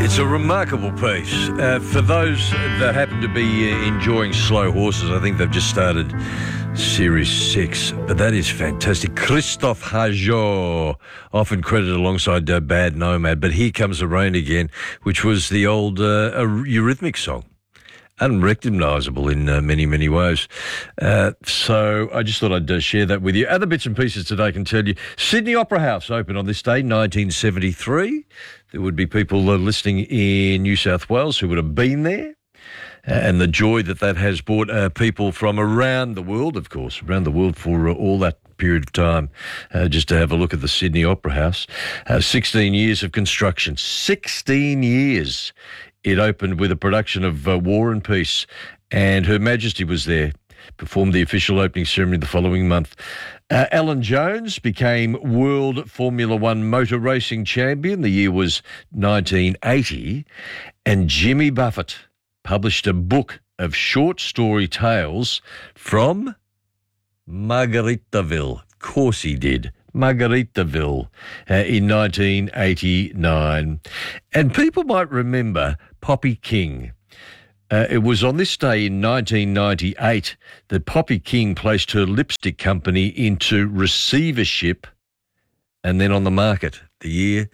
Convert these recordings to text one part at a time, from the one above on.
It's a remarkable piece. For those that happen to be enjoying slow horses, I think they've just started Series 6, but that is fantastic. Christophe Hajot, often credited alongside Bad Nomad, but Here Comes the Rain Again, which was the old Eurythmics song. Unrecognisable in many, many ways. So I just thought I'd share that with you. Other bits and pieces today I can tell you. Sydney Opera House opened on this day, 1973. There would be people listening in New South Wales who would have been there. And the joy that has brought people from around the world, of course, around the world for all that period of time, just to have a look at the Sydney Opera House. 16 years of construction. 16 years. It opened with a production of War and Peace, and Her Majesty was there, performed the official opening ceremony the following month. Alan Jones became World Formula One motor racing champion. The year was 1980, and Jimmy Buffett published a book of short story tales from Margaritaville. Of course he did. Margaritaville in 1989. And people might remember Poppy King. It was on this day in 1998 that Poppy King placed her lipstick company into receivership and then on the market, the year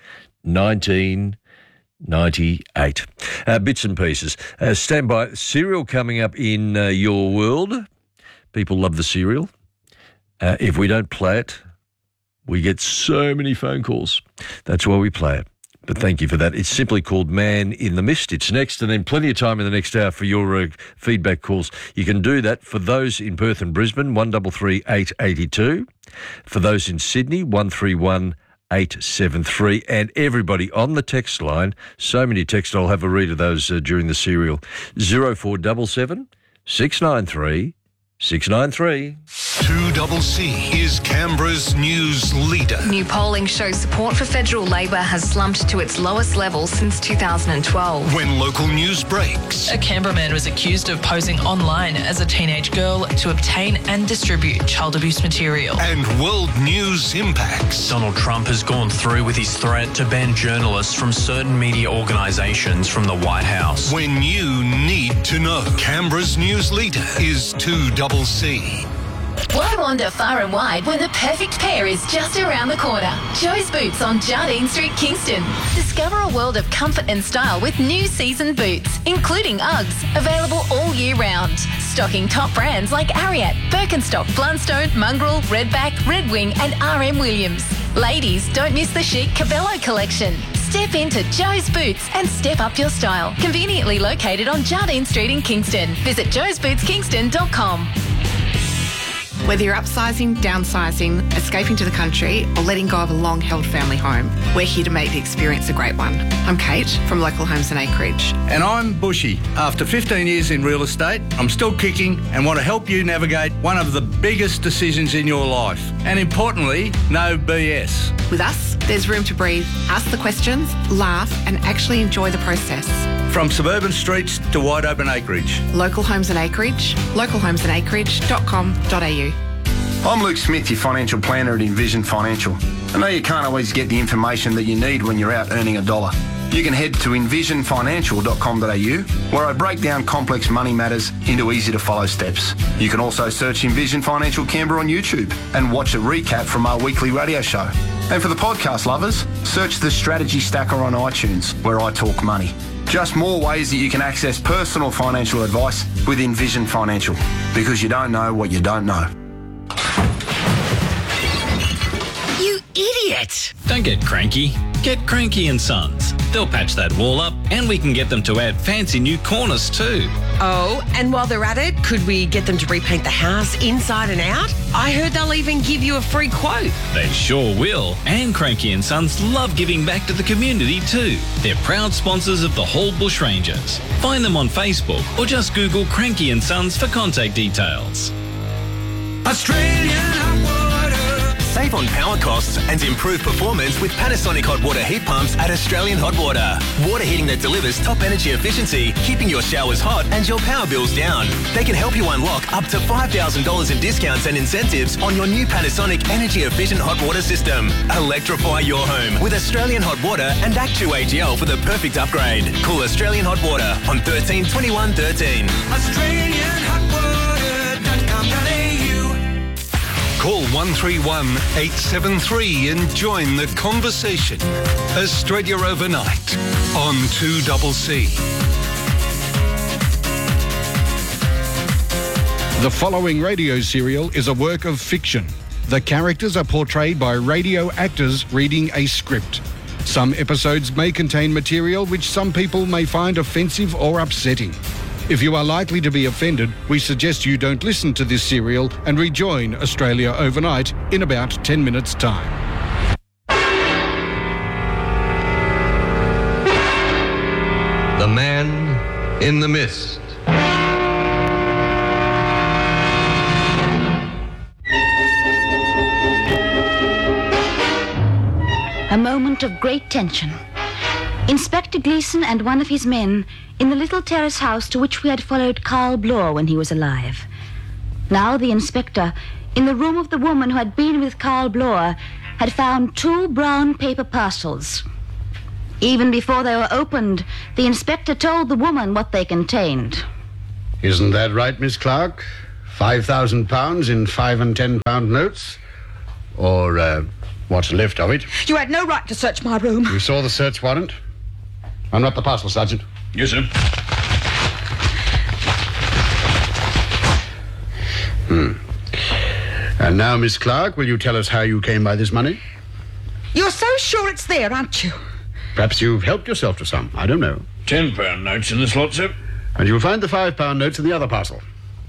1998. Bits and pieces. Stand by. Cereal coming up in your world. People love the cereal. If we don't play it, we get so many phone calls. That's why we play it. But thank you for that. It's simply called Man in the Mist. It's next, and then plenty of time in the next hour for your feedback calls. You can do that for those in Perth and Brisbane, 133 882. For those in Sydney, 131 873. And everybody on the text line, so many texts, I'll have a read of those during the serial. 0477 693 693. 2CC is Canberra's news leader. New polling shows support for federal Labor has slumped to its lowest level since 2012. When local news breaks. A Canberra man was accused of posing online as a teenage girl to obtain and distribute child abuse material. And world news impacts. Donald Trump has gone through with his threat to ban journalists from certain media organisations from the White House. When you need to know. Canberra's news leader is 2CC. Why wander far and wide when the perfect pair is just around the corner? Joe's Boots on Jardine Street, Kingston. Discover a world of comfort and style with new season boots, including Uggs, available all year round. Stocking top brands like Ariat, Birkenstock, Blundstone, Mongrel, Redback, Red Wing and RM Williams. Ladies, don't miss the chic Cabello collection. Step into Joe's Boots and step up your style. Conveniently located on Jardine Street in Kingston. Visit joesbootskingston.com. Whether you're upsizing, downsizing, escaping to the country, or letting go of a long-held family home, we're here to make the experience a great one. I'm Kate from Local Homes and Acreage. And I'm Bushy. After 15 years in real estate, I'm still kicking and want to help you navigate one of the biggest decisions in your life. And importantly, no BS. With us, there's room to breathe, ask the questions, laugh, and actually enjoy the process. From suburban streets to wide open acreage. Local Homes and Acreage, localhomesandacreage.com.au. I'm Luke Smith, your financial planner at Envision Financial. I know you can't always get the information that you need when you're out earning a dollar. You can head to envisionfinancial.com.au, where I break down complex money matters into easy-to-follow steps. You can also search Envision Financial Canberra on YouTube and watch a recap from our weekly radio show. And for the podcast lovers, search the Strategy Stacker on iTunes, where I talk money. Just more ways that you can access personal financial advice with Envision Financial, because you don't know what you don't know. You idiot! Don't get cranky. Get Cranky and Sons. They'll patch that wall up and we can get them to add fancy new corners too. Oh, and while they're at it, could we get them to repaint the house inside and out? I heard they'll even give you a free quote. They sure will. And Cranky and Sons love giving back to the community too. They're proud sponsors of the Hall Bushrangers. Find them on Facebook or just Google Cranky and Sons for contact details. Australian hot water. Save on power costs and improve performance with Panasonic hot water heat pumps at Australian Hot Water. Water heating that delivers top energy efficiency, keeping your showers hot and your power bills down. They can help you unlock up to $5,000 in discounts and incentives on your new Panasonic energy efficient hot water system. Electrify your home with Australian Hot Water and Act2AGL for the perfect upgrade. Call Australian Hot Water on 13 21 13. AustralianHotWater.com.au. Call 131 873 and join the conversation. Australia Overnight on 2CC. The following radio serial is a work of fiction. The characters are portrayed by radio actors reading a script. Some episodes may contain material which some people may find offensive or upsetting. If you are likely to be offended, we suggest you don't listen to this serial and rejoin Australia Overnight in about 10 minutes' time. The Man in the Mist. A moment of great tension. Inspector Gleeson and one of his men in the little terrace house to which we had followed Carl Bloor when he was alive. Now the inspector, in the room of the woman who had been with Carl Bloor, had found 2 brown paper parcels. Even before they were opened, the inspector told the woman what they contained. Isn't that right, Miss Clark? £5,000 in £5 and £10 notes? Or, what's left of it? You had no right to search my room. You saw the search warrant? Unwrap the parcel, Sergeant. Yes, sir. And now, Miss Clark, will you tell us how you came by this money? You're so sure it's there, aren't you? Perhaps you've helped yourself to some. I don't know. £10 notes in this lot, sir. And you'll find the £5 notes in the other parcel.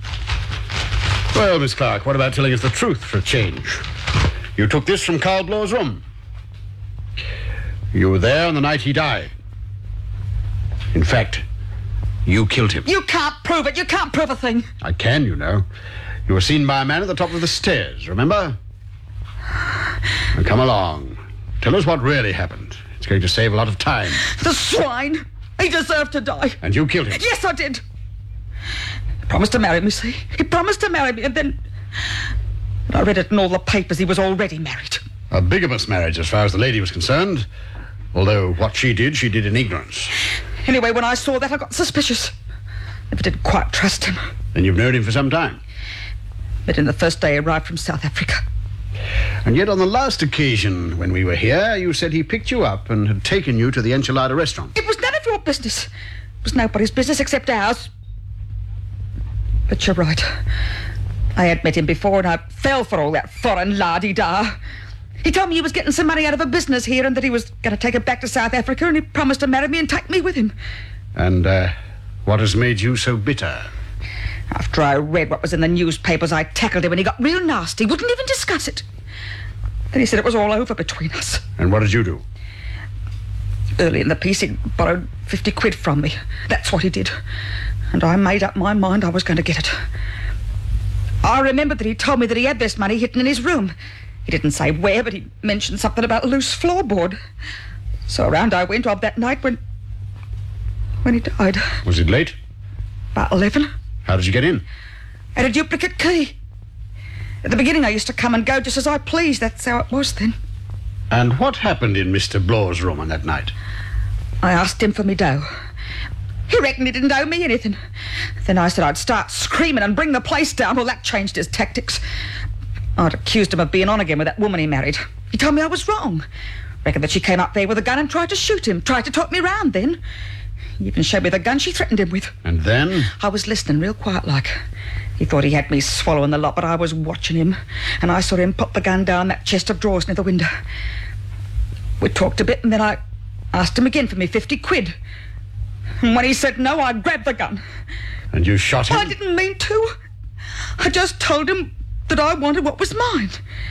Well, Miss Clark, what about telling us the truth for a change? You took this from Carl Bloor's room. You were there on the night he died. In fact, you killed him. You can't prove it. You can't prove a thing. I can, you know. You were seen by a man at the top of the stairs, remember? Now, come along. Tell us what really happened. It's going to save a lot of time. The swine. He deserved to die. And you killed him? Yes, I did. He promised to marry me, see? He promised to marry me, and then... I read it in all the papers. He was already married. A bigamous marriage, as far as the lady was concerned. Although what she did in ignorance. Anyway, when I saw that, I got suspicious. Never did quite trust him. Then you've known him for some time? Met him the first day he arrived from South Africa. And yet on the last occasion when we were here, you said he picked you up and had taken you to the Enchilada restaurant. It was none of your business. It was nobody's business except ours. But you're right. I had met him before and I fell for all that foreign la-di-da. He told me he was getting some money out of a business here and that he was going to take it back to South Africa, and he promised to marry me and take me with him. And what has made you so bitter? After I read what was in the newspapers, I tackled him and he got real nasty, wouldn't even discuss it. Then he said it was all over between us. And what did you do? Early in the piece, he borrowed 50 quid from me. That's what he did. And I made up my mind I was going to get it. I remembered that he told me that he had this money hidden in his room. He didn't say where, but he mentioned something about a loose floorboard. So around I went on that night when he died. Was it late? About 11. How did you get in? Had a duplicate key. At the beginning I used to come and go just as I pleased. That's how it was then. And what happened in Mr. Bloor's room on that night? I asked him for me dough. He reckoned he didn't owe me anything. Then I said I'd start screaming and bring the place down. Well, that changed his tactics. I'd accused him of being on again with that woman he married. He told me I was wrong. Reckoned that she came up there with a gun and tried to shoot him. Tried to talk me round then. He even showed me the gun she threatened him with. And then? I was listening real quiet like. He thought he had me swallowing the lot, but I was watching him. And I saw him put the gun down that chest of drawers near the window. We talked a bit and then I asked him again for me 50 quid. And when he said no, I grabbed the gun. And you shot him? I didn't mean to. I just told him that I wanted what was mine.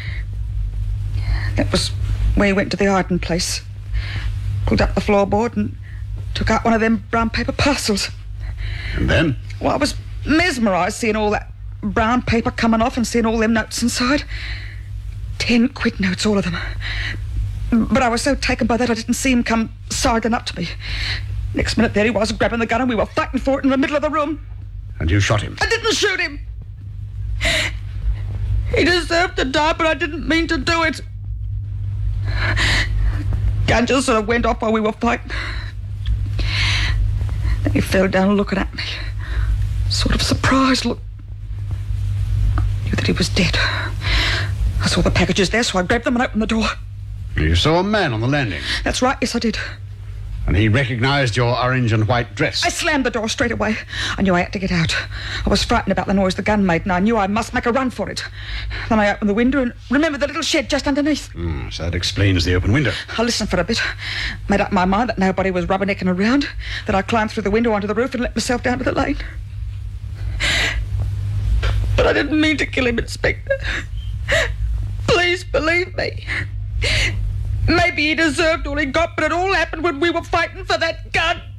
That was when he went to the Arden place. Pulled up the floorboard and took out one of them brown paper parcels. And then? Well, I was mesmerised seeing all that brown paper coming off and seeing all them notes inside. 10 quid notes, all of them. But I was so taken by that I didn't see him come sidling up to me. Next minute there he was grabbing the gun and we were fighting for it in the middle of the room. And you shot him? I didn't shoot him. He deserved to die, but I didn't mean to do it. Gun just sort of went off while we were fighting. Then he fell down looking at me. Sort of surprised look. I knew that he was dead. I saw the packages there, so I grabbed them and opened the door. You saw a man on the landing? That's right, yes I did. And he recognised your orange and white dress? I slammed the door straight away. I knew I had to get out. I was frightened about the noise the gun made, and I knew I must make a run for it. Then I opened the window and remembered the little shed just underneath. So that explains the open window. I listened for a bit, made up my mind that nobody was rubbernecking around. Then I climbed through the window onto the roof and let myself down to the lane. But I didn't mean to kill him, Inspector. Please believe me. Maybe he deserved all he got, but it all happened when we were fighting for that gun.